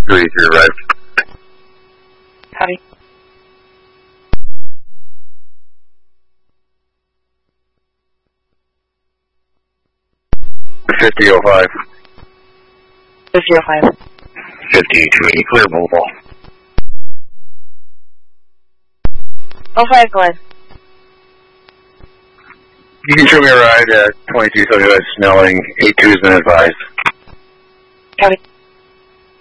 3 to your right. Copy. .5005. 5005. 50-280, clear mobile. 05, go ahead. You can show me a ride at 22 Southwest Snelling. 82 has been advised. Copy.